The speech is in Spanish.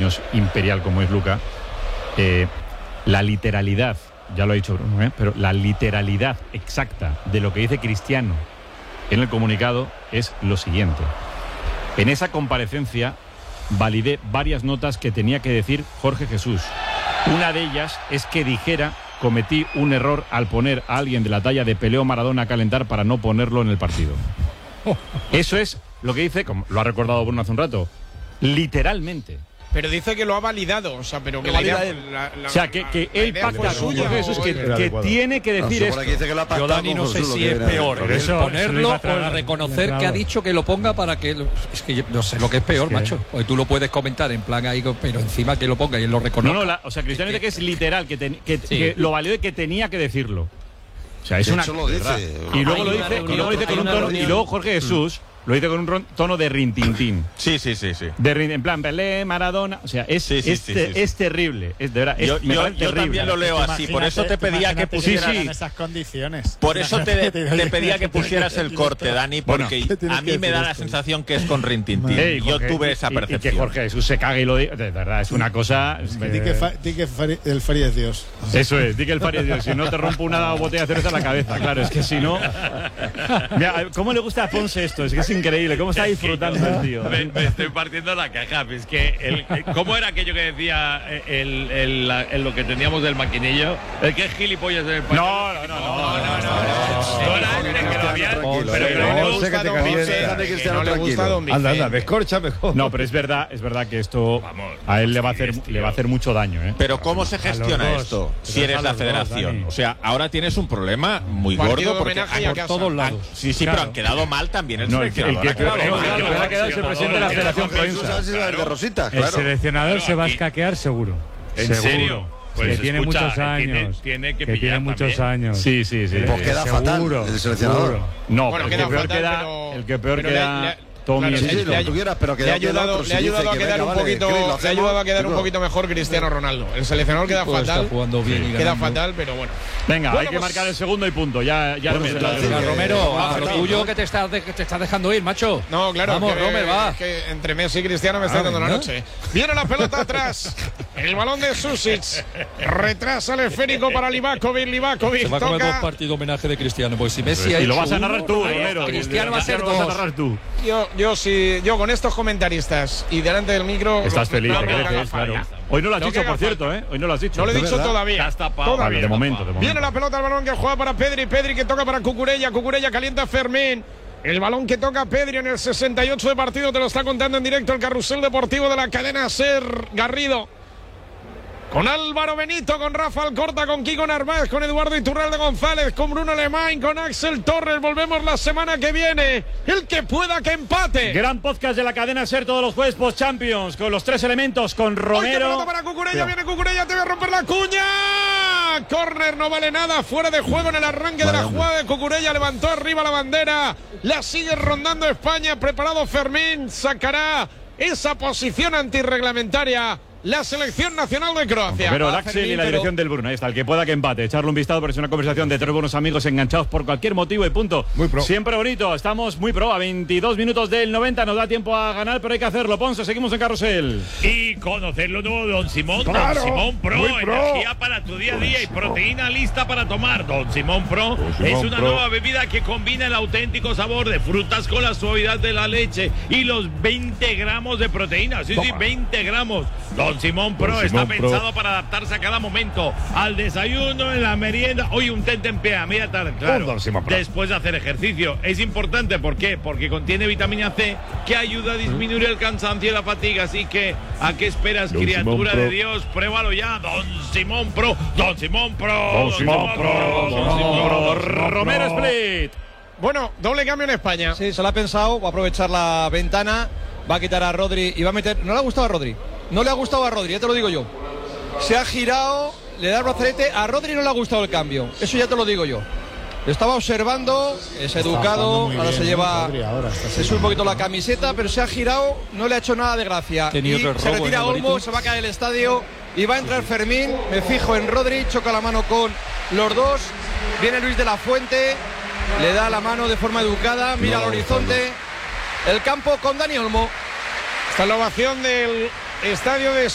años imperial como es Luca, la literalidad, ya lo ha dicho Bruno, pero la literalidad exacta de lo que dice Cristiano en el comunicado es lo siguiente. En esa comparecencia validé varias notas que tenía que decir Jorge Jesús. Una de ellas es que dijera: cometí un error al poner a alguien de la talla de Pelé o Maradona a calentar para no ponerlo en el partido. Eso es lo que dice, como lo ha recordado Bruno hace un rato, literalmente. Pero dice que lo ha validado, o sea, pero que la idea, o sea, que él pacta con Jorge Jesús que tiene que decir esto. Yo, Dani, no sé si es peor ponerlo o reconocer que ha dicho que lo ponga para que... Es que yo no sé lo que es peor, macho. Porque tú lo puedes comentar en plan ahí, pero encima que lo ponga y él lo reconozca. No, o sea, Cristiano dice que es literal, que lo validó y que tenía que decirlo. O sea, es una... Lo dice. Y luego lo dice con un tono... Y luego Jorge Jesús lo dice con un tono de rintintín. Sí. En plan, Pelé, Maradona... O sea, es terrible. Es de verdad. Yo también lo leo así. Por eso te pedía que pusieras... en esas condiciones. Por eso te pedía que pusieras el corte, Dani, porque a mí me da la sensación que es con rintintín. Yo tuve esa percepción. Y que Jorge Jesús se cague y lo diga. De verdad, es una cosa... Di que el Fari es Dios. Eso es, di que el Fari es Dios. Si no te rompo una botella de cerveza en la cabeza. Claro, es que si no... Mira, ¿cómo le gusta a Ponce esto? Es que es increíble, cómo está disfrutando el tío. Me estoy partiendo la caja. Es que ¿cómo era aquello que decía lo que teníamos del maquinillo? El que es gilipollas en el país. No. No le gusta Don Vicente. Anda, descorcha mejor. No, pero es verdad que esto a él le va a hacer mucho daño, ¿eh? Pero ¿cómo se gestiona esto si eres la federación? O sea, ahora tienes un problema muy gordo porque por todos lados. Sí, pero han quedado mal también el seleccionador. El que ha quedado es el presidente de la Federación Provincial. El seleccionador se va a escaquear seguro. ¿En serio? Pues que tiene muchos años. Tiene que tiene muchos años. Sí. Pues queda fatal el seleccionador. No, bueno, el que peor queda Tommy. Le ha ayudado a quedar un poquito mejor Cristiano Ronaldo. El seleccionador queda fatal. Queda fatal, pero bueno. Venga, hay que marcar el segundo y punto. Ya Romero, a lo tuyo que te estás dejando ir, macho. No, claro. Vamos, Romer, va. Es que entre Messi y Cristiano me está dando la noche. Viene la pelota atrás. El balón de Susic. Retrasa el esférico para Livakovic. Se va a comer 2 partidos homenaje de Cristiano. Porque si Messi ha hecho. Y lo vas a narrar tú, Romero. Cristiano va a ser 2. Vas a narrar tú. Yo con estos comentaristas y delante del micro. Estás feliz, claro. Hoy no lo has dicho, por cierto, ¿eh? Hoy no lo has dicho. No lo he dicho todavía. De momento. Viene la pelota, el balón que juega para Pedri que toca para Cucurella calienta a Fermín. El balón que toca Pedri en el 68 de partido, te lo está contando en directo el carrusel deportivo de la cadena SER Garrido. Con Álvaro Benito, con Rafa Alcorta, con Kiko Narváez, con Eduardo Iturralde González, con Bruno Alemán, con Axel Torres. Volvemos la semana que viene. El que pueda que empate. Gran podcast de la cadena SER todos los jueves post Champions con los 3 elementos, con Romero. Para Cucurella, viene Cucurella, te voy a romper la cuña. Córner, no vale nada, fuera de juego en el arranque de la jugada de Cucurella. Levantó arriba la bandera, la sigue rondando España. Preparado Fermín, sacará esa posición antirreglamentaria la selección nacional de Croacia. Pero el Axel y la dirección del Bruno, ahí está, el que pueda que empate, echarle un vistazo porque es una conversación de 3 buenos amigos enganchados por cualquier motivo y punto. Muy pro. Siempre bonito, estamos muy pro, a 22 minutos del 90, nos da tiempo a ganar, pero hay que hacerlo. Ponce, seguimos en Carrusel. Y conocer lo nuevo de Don Simón. Claro, Don Simón Pro, muy pro. energía para tu día a día y proteína lista para tomar. Don Simón Pro es una nueva bebida que combina el auténtico sabor de frutas con la suavidad de la leche y los 20 gramos de proteína. Sí, 20 gramos. Don Simón Pro está pensado para adaptarse a cada momento, al desayuno, en la merienda. Hoy un tentempié a media tarde, claro, después de hacer ejercicio. Es importante, ¿por qué? Porque contiene vitamina C que ayuda a disminuir el cansancio y la fatiga. Así que, ¿a qué esperas, Don criatura de Dios? Pruébalo ya, Don Simón Pro. Don Simón Pro. Don Simón Pro. Don Simón Pro. Romero Split. Bueno, doble cambio en España. Sí, se lo ha pensado, va a aprovechar la ventana, va a quitar a Rodri y va a meter... No le ha gustado a Rodri. No le ha gustado a Rodri, ya te lo digo yo. Se ha girado, le da el brazalete. A Rodri no le ha gustado el cambio. Eso ya te lo digo yo. Lo estaba observando, es educado, ahora se lleva... Se sube un poquito la camiseta, pero se ha girado, no le ha hecho nada de gracia. Y se retira Olmo, se va a caer el estadio y va a entrar Fermín. Me fijo en Rodri, choca la mano con los dos. Viene Luis de la Fuente, le da la mano de forma educada, mira al horizonte. El campo con Dani Olmo. Esta es la ovación del estadio de